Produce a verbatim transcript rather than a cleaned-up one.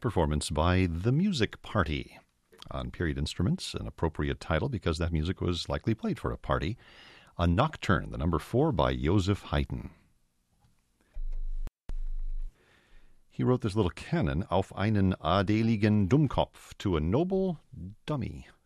performance by The Music Party. On Period Instruments, an appropriate title because that music was likely played for a party. A Nocturne, the number four by Joseph Haydn. He wrote this little canon, Auf einen adeligen Dummkopf, to a noble dummy.